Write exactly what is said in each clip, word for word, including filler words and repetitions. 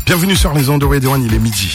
Bienvenue sur les ondes de Radio One, il est midi.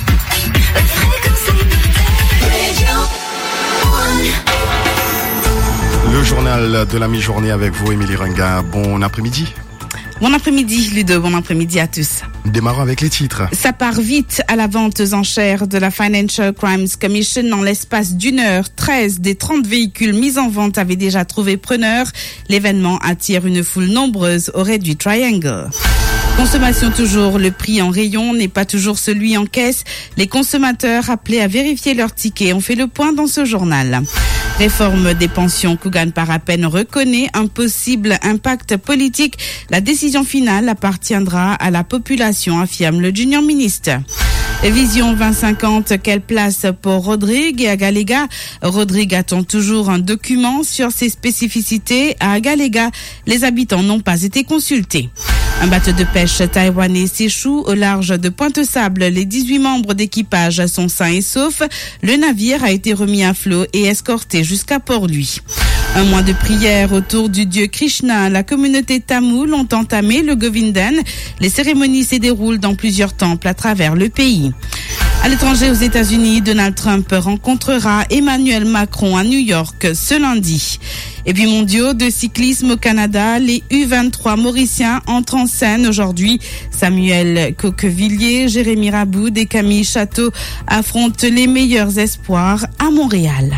Le journal de la mi-journée avec vous, Émilie Runga. Bon après-midi. Bon après-midi, Ludo. Bon après-midi à tous. Démarrons avec les titres. Ça part vite à la vente aux enchères de la Financial Crimes Commission. En l'espace d'une heure, treize des trente véhicules mis en vente avaient déjà trouvé preneur. L'événement attire une foule nombreuse au Red du Triangle. Consommation toujours, le prix en rayon n'est pas toujours celui en caisse. Les consommateurs appelés à vérifier leur ticket ont fait le point dans ce journal. Réforme des pensions, Kugan Parapen reconnaît un possible impact politique. La décision finale appartiendra à la population, affirme le Junior Ministre. Vision vingt cinquante, quelle place pour Rodrigue et Agalega? Rodrigue attend toujours un document sur ses spécificités. À Agalega, les habitants n'ont pas été consultés. Un bateau de pêche taïwanais s'échoue au large de Pointe-Sable. Les dix-huit membres d'équipage sont sains et saufs. Le navire a été remis à flot et escorté jusqu'à Port-Louis. Un mois de prière autour du dieu Krishna. La communauté tamoule ont entamé le Govindan. Les cérémonies se déroulent dans plusieurs temples à travers le pays. À l'étranger, aux États-Unis, Donald Trump rencontrera Emmanuel Macron à New York ce lundi. Et puis mondiaux de cyclisme au Canada, les U vingt-trois mauriciens entrent en scène aujourd'hui. Samuel Coquevillier, Jérémy Raboud et Camille Château affrontent les meilleurs espoirs à Montréal.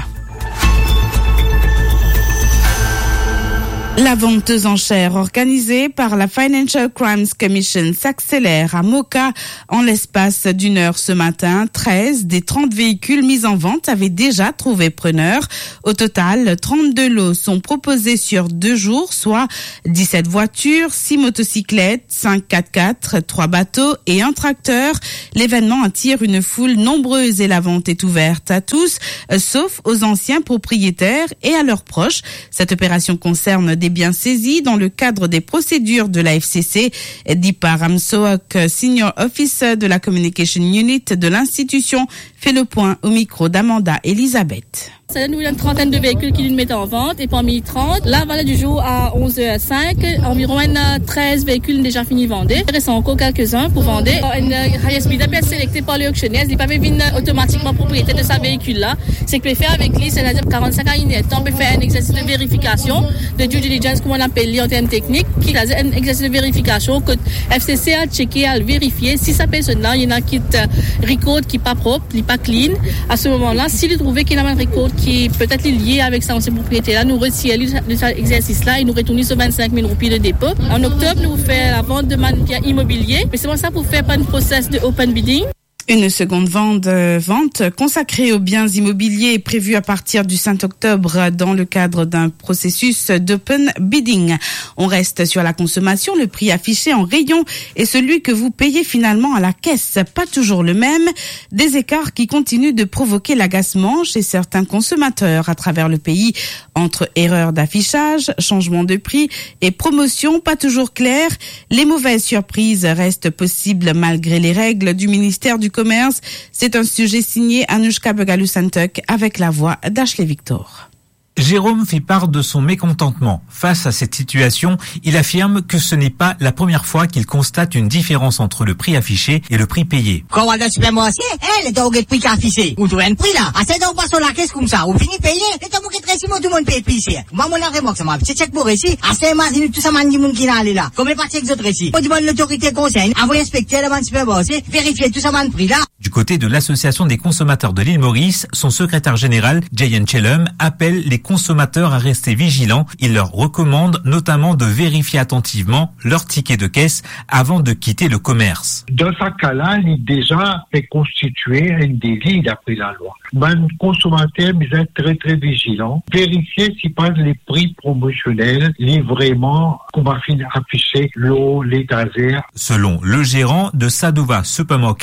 La vente aux enchères organisée par la Financial Crimes Commission s'accélère à Moka. En l'espace d'une heure ce matin, treize des trente véhicules mis en vente avaient déjà trouvé preneur. Au total, trente-deux lots sont proposés sur deux jours, soit dix-sept voitures, six motocyclettes, cinq quatre-quatre, trois bateaux et un tracteur. L'événement attire une foule nombreuse et la vente est ouverte à tous, sauf aux anciens propriétaires et à leurs proches. Cette opération concerne des biens saisis dans le cadre des procédures de la F C C, dit par Amsoak, Senior Officer de la Communication Unit de l'institution, fait le point au micro d'Amanda Elisabeth. C'est une trentaine de véhicules qui nous mettent en vente et parmi trente, la valeur du jour à onze heures cinq, environ treize véhicules déjà finis vendus. Il reste encore quelques-uns pour vendre. Une high speed a été sélectée par les auctionnaires, il ne peut pas venir automatiquement propriétaire de sa véhicule-là. C'est que peut faire avec lui, c'est-à-dire quarante-cinq à une heure, on peut faire un exercice de vérification, de due diligence, comme on appelle en termes techniques, qui est un exercice de vérification que F C C a checké, a vérifié. Si ça personne-là, il y en a qui record qui n'est pas propre, qui n'est pas clean, à ce moment-là, s'il trouve qu'il y a un record qui peut-être lié avec ça, ces propriétaires-là, nous retirons de cet exercice-là et nous retournons sur vingt-cinq mille roupies de dépôt. En octobre, nous faisons la vente de biens immobiliers, mais c'est pour ça pour faire pas un process de open bidding. Une seconde vente, euh, vente consacrée aux biens immobiliers est prévue à partir du cinq octobre dans le cadre d'un processus d'open bidding. On reste sur la consommation. Le prix affiché en rayon est celui que vous payez finalement à la caisse. Pas toujours le même. Des écarts qui continuent de provoquer l'agacement chez certains consommateurs à travers le pays entre erreurs d'affichage, changement de prix et promotion pas toujours claires. Les mauvaises surprises restent possibles malgré les règles du ministère du Commerce. C'est un sujet signé Anushka Begalusantuk avec la voix d'Ashley Victor. Jérôme fait part de son mécontentement. Face à cette situation, il affirme que ce n'est pas la première fois qu'il constate une différence entre le prix affiché et le prix payé. Quand on va dans le supermarché, elle est dans le prix affiché. Vous trouvez un prix là. Ah, c'est donc pas sur la caisse comme ça. Vous finissez payer. Et tant que très simple, tout le monde paye plus cher. Moi, mon arrêt, moi, ça m'a fait check pour ici. Ah, c'est imagine tout ça, man, du monde qui n'a allé là. Comme les parties exotres ici. Faut demander l'autorité conseil. Envoyer inspecter le supermarché. Vérifier tout ça, man, prix là. Du côté de l'Association des consommateurs de l'île Maurice, son secrétaire général, Jayan Chelum, appelle les consommateurs à rester vigilants. Il leur recommande notamment de vérifier attentivement leur ticket de caisse avant de quitter le commerce. Dans ce cas-là, il est déjà fait constituer un délit d'après la loi. Ben, consommateur, vous êtes très très vigilant. Vérifiez si pas les prix promotionnels, les vraiment, qu'on va afficher l'eau, les tasers. Selon le gérant de Sadova Supermarket,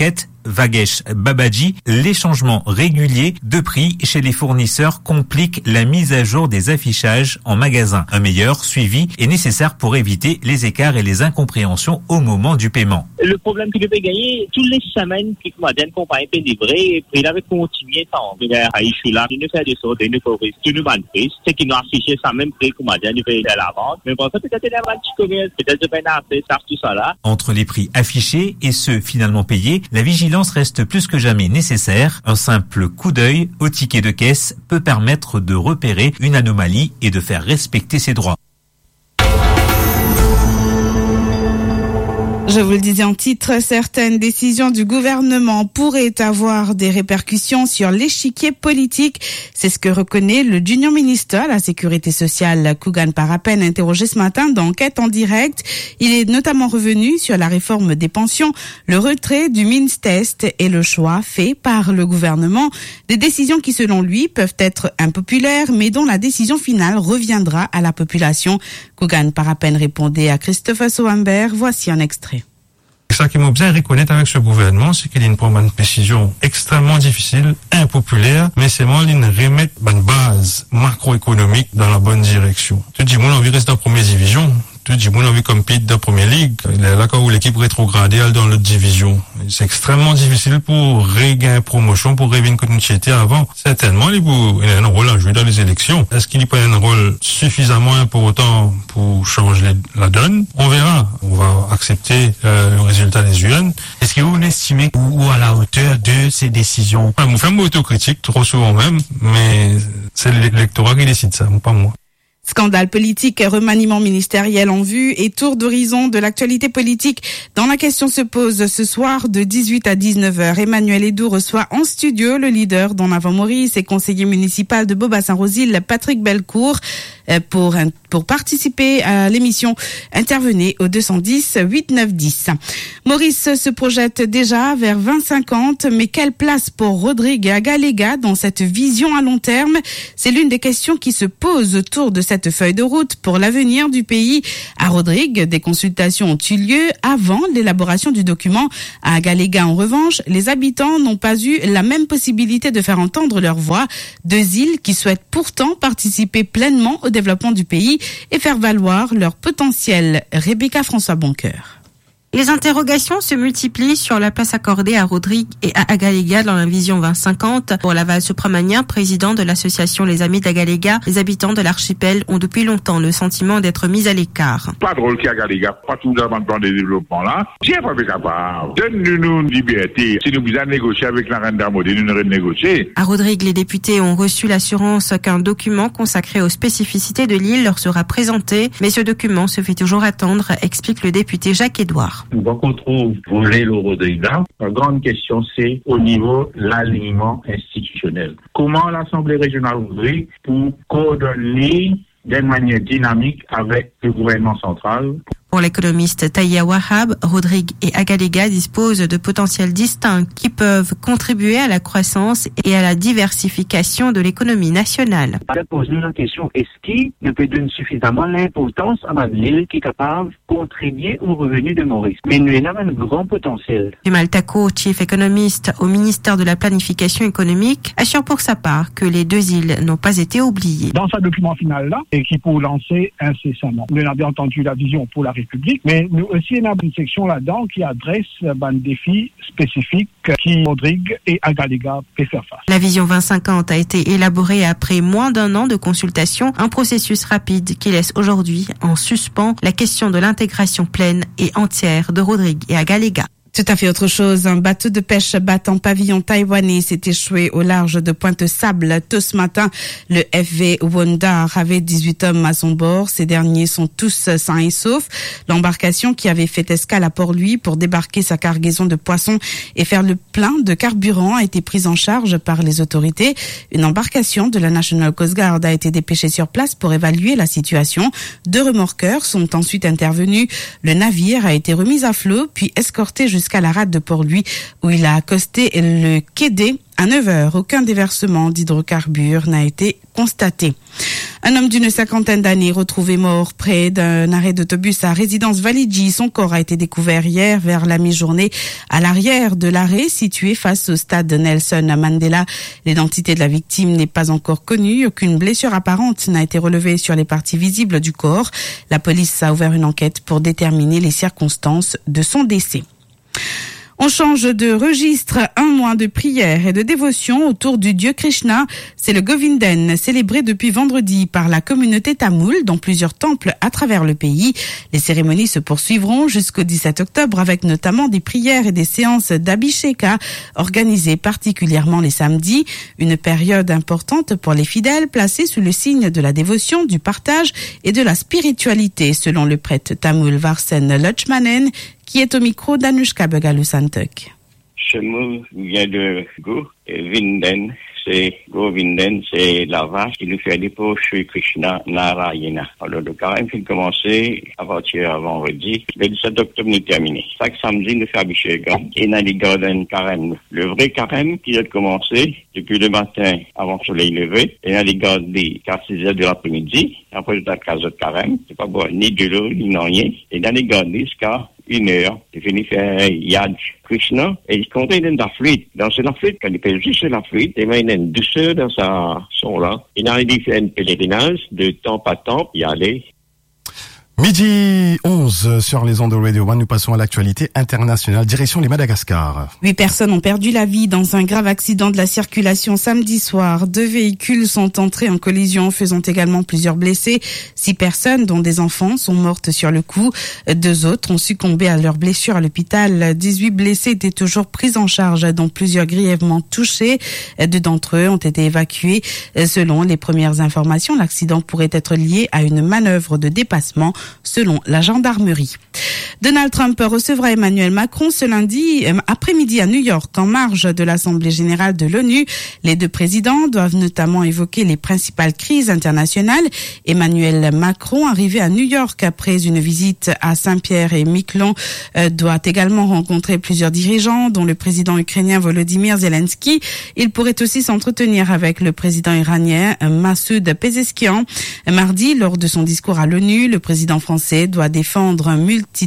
Vagesh Babaji, les changements réguliers de prix chez les fournisseurs compliquent la mise à jour des affichages en magasin. Un meilleur suivi est nécessaire pour éviter les écarts et les incompréhensions au moment du paiement. Le problème que je peux gagner, toutes les semaines, que la compagnie peut livrer, et puis il avait continué tant. Je suis là, il nous fait des sortes, il nous fait tout le monde prix, c'est qu'il nous affiche ça même prix que madame il fait à la vente. Mais bon, ça peut-être il y a un petit commerce, peut-être je vais n'acheter ça, tout ça là. Entre les prix affichés et ceux finalement payés, la vigilance reste plus que jamais nécessaire. Un simple coup d'œil au ticket de caisse peut permettre de repérer une anomalie et de faire respecter ses droits. Je vous le disais en titre, certaines décisions du gouvernement pourraient avoir des répercussions sur l'échiquier politique. C'est ce que reconnaît le Junior Minister à la Sécurité sociale, Kugan Parapen, interrogé ce matin dans Enquête en direct. Il est notamment revenu sur la réforme des pensions, le retrait du Minstest et le choix fait par le gouvernement. Des décisions qui, selon lui, peuvent être impopulaires, mais dont la décision finale reviendra à la population. Kugan Parapen répondait à Christopher Soamber. Voici un extrait. Ça qui m'a bien reconnaître avec ce gouvernement, c'est qu'il prend une décision extrêmement difficile, impopulaire, mais c'est moi qui remet une base macroéconomique dans la bonne direction. Tu dis, moi, on reste dans la première division. Tu dis, moi, on veut compétir dans la première ligue. Il est là quand l'équipe rétrogradée elle dans l'autre division. C'est extrêmement difficile pour regagner promotion, pour revenir comme nous étions avant. Certainement, il a un rôle à jouer dans les élections. Est-ce qu'il a un rôle suffisamment important pour changer la donne? On verra. On va accepter euh, le résultat des U N. Est-ce que vous estimez ou à la hauteur de ces décisions? On fait une autocritique, trop souvent même, mais c'est l'électorat qui décide ça, pas moi. Scandale politique, remaniement ministériel en vue et tour d'horizon de l'actualité politique. Dans la question se pose ce soir de dix-huit à dix-neuf heures. Emmanuel Edou reçoit en studio le leader d'En Avant Maurice et conseiller municipal de Beaubassin-Rosil, Patrick Bellecour, pour, pour participer à l'émission. Intervenez au deux cent dix huit neuf dix. Maurice se projette déjà vers vingt cinquante, mais quelle place pour Rodrigue Agalega dans cette vision à long terme? C'est l'une des questions qui se posent autour de cette feuille de route pour l'avenir du pays. À Rodrigue, des consultations ont eu lieu avant l'élaboration du document. À Agalega, en revanche, les habitants n'ont pas eu la même possibilité de faire entendre leur voix. Deux îles qui souhaitent pourtant participer pleinement au développement du pays et faire valoir leur potentiel. Rebecca François Boncoeur. Les interrogations se multiplient sur la place accordée à Rodrigue et à Agalega dans la vision vingt cinquante. Pour Laval Supramania, président de l'association Les Amis d'Agalega, les habitants de l'archipel ont depuis longtemps le sentiment d'être mis à l'écart. Pas drôle qu'Agalega, pas tout dans le plan de développement là. Si elle n'est pas capable, donne-nous une liberté. Si nous voulons négocier avec la reine d'Armodé, nous ne négocier. À Rodrigue, les députés ont reçu l'assurance qu'un document consacré aux spécificités de l'île leur sera présenté. Mais ce document se fait toujours attendre, explique le député Jacques-Édouard. Donc on trouve voler le Rodrigue là. La grande question c'est au niveau de l'alignement institutionnel. Comment l'Assemblée régionale Rodrigue pour coordonner d'une manière dynamique avec le gouvernement central. Pour l'économiste Taïa Wahab, Rodrigue et Agalega disposent de potentiels distincts qui peuvent contribuer à la croissance et à la diversification de l'économie nationale. Je pose la question, est-ce qu'il ne peut donner suffisamment l'importance à l'île qui est capable de contribuer aux revenus de Maurice? Mais nous avons un grand potentiel. Jumal Tako, chief économiste au ministère de la Planification économique, assure pour sa part que les deux îles n'ont pas été oubliées. Dans ce document final-là, et qui pour lancer incessamment. Nous avons bien entendu la vision pour la République, mais nous aussi, on a une section là-dedans qui adresse un défi spécifique qui Rodrigue et Agalega peuvent faire face. La vision vingt cinquante a été élaborée après moins d'un an de consultation, un processus rapide qui laisse aujourd'hui en suspens la question de l'intégration pleine et entière de Rodrigue et Agalega. Tout à fait autre chose. Un bateau de pêche battant pavillon taïwanais s'est échoué au large de Pointe-Sable tôt ce matin. Le F V Wondar avait dix-huit hommes à son bord. Ces derniers sont tous sains et saufs. L'embarcation qui avait fait escale à Port-Louis pour débarquer sa cargaison de poissons et faire le plein de carburant a été prise en charge par les autorités. Une embarcation de la National Coast Guard a été dépêchée sur place pour évaluer la situation. Deux remorqueurs sont ensuite intervenus. Le navire a été remis à flot puis escorté jusqu'à jusqu'à la rade de Port-Louis où il a accosté le quai D. À neuf heures, aucun déversement d'hydrocarbures n'a été constaté. Un homme d'une cinquantaine d'années retrouvé mort près d'un arrêt d'autobus à résidence Validji. Son corps a été découvert hier vers la mi-journée à l'arrière de l'arrêt situé face au stade Nelson Mandela. L'identité de la victime n'est pas encore connue. Aucune blessure apparente n'a été relevée sur les parties visibles du corps. La police a ouvert une enquête pour déterminer les circonstances de son décès. On change de registre. Un mois de prière et de dévotion autour du dieu Krishna. C'est le Govindan, célébré depuis vendredi par la communauté tamoule dans plusieurs temples à travers le pays. Les cérémonies se poursuivront jusqu'au dix-sept octobre avec notamment des prières et des séances d'Abhisheka organisées particulièrement les samedis. Une période importante pour les fidèles placés sous le signe de la dévotion, du partage et de la spiritualité, selon le prêtre tamoul Varsen Lutchmanen, qui est au micro d'Anushka Begalu-Santuk. Ce mot vient de Go, et Vinden, c'est Govindan, c'est la vache qui nous fait des pour Shri Krishna Narayana. Alors, le carême qui a commencé à partir de vendredi, le dix-sept octobre nous terminé. Chaque samedi, nous faisons Abhisheka et dans les gardens carême. Le vrai carême qui a commencé depuis le matin avant le soleil levé, et dans les gardens à six heures de l'après-midi, après le quatre heures de carême, c'est pas boire ni de l'eau, ni rien, et dans les gardens jusqu'à une heure, il finit faire Yad Krishna, et il comptait dans la flûte. Dans la flûte, quand il fait juste la flûte, il y a une douceur dans sa son-là. Il a fait un pèlerinage de temple à temple, y aller. Midi onze sur les ondes de Radio One, nous passons à l'actualité internationale. Direction les Madagascar. Huit personnes ont perdu la vie dans un grave accident de la circulation samedi soir. Deux véhicules sont entrés en collision, faisant également plusieurs blessés. Six personnes, dont des enfants, sont mortes sur le coup. Deux autres ont succombé à leurs blessures à l'hôpital. dix-huit blessés étaient toujours pris en charge, dont plusieurs grièvement touchés. Deux d'entre eux ont été évacués. Selon les premières informations, l'accident pourrait être lié à une manœuvre de dépassement, selon la gendarmerie. Donald Trump recevra Emmanuel Macron ce lundi après-midi à New York en marge de l'Assemblée générale de l'ONU. Les deux présidents doivent notamment évoquer les principales crises internationales. Emmanuel Macron, arrivé à New York après une visite à Saint-Pierre et Miquelon, doit également rencontrer plusieurs dirigeants, dont le président ukrainien Volodymyr Zelensky. Il pourrait aussi s'entretenir avec le président iranien Massoud Pezeshkian. Mardi, lors de son discours à l'ONU, le président français doit défendre un multi-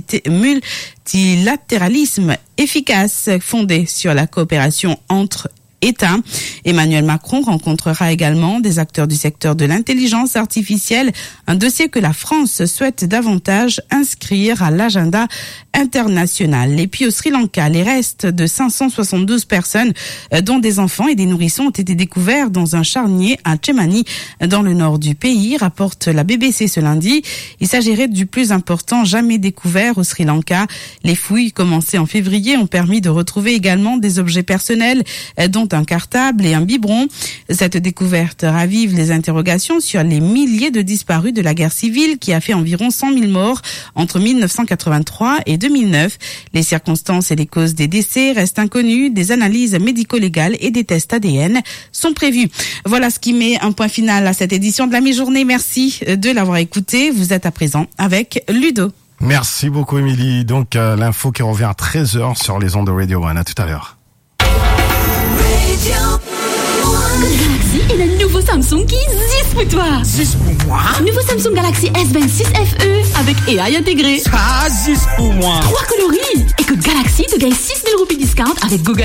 multilatéralisme efficace fondé sur la coopération entre État. Emmanuel Macron rencontrera également des acteurs du secteur de l'intelligence artificielle, un dossier que la France souhaite davantage inscrire à l'agenda international. Et puis au Sri Lanka, les restes de cinq cent soixante-douze personnes, dont des enfants et des nourrissons, ont été découverts dans un charnier à Chemani, dans le nord du pays, rapporte la B B C ce lundi. Il s'agirait du plus important jamais découvert au Sri Lanka. Les fouilles commencées en février ont permis de retrouver également des objets personnels, dont un cartable et un biberon. Cette découverte ravive les interrogations sur les milliers de disparus de la guerre civile qui a fait environ cent mille morts entre mille neuf cent quatre-vingt-trois et deux mille neuf. Les circonstances et les causes des décès restent inconnues. Des analyses médico-légales et des tests A D N sont prévus. Voilà ce qui met un point final à cette édition de la mi-journée. Merci de l'avoir écouté. Vous êtes à présent avec Ludo. Merci beaucoup, Émilie. Donc, euh, l'info qui revient à treize heures sur les ondes de Radio One. À tout à l'heure. Galaxy et le nouveau Samsung qui existe pour toi. Juste pour moi. Nouveau Samsung Galaxy S vingt-six F E avec A I intégré. Ça, juste pour moi. Trois coloris. Écoute, Galaxy te gagne six mille roupies discount avec Google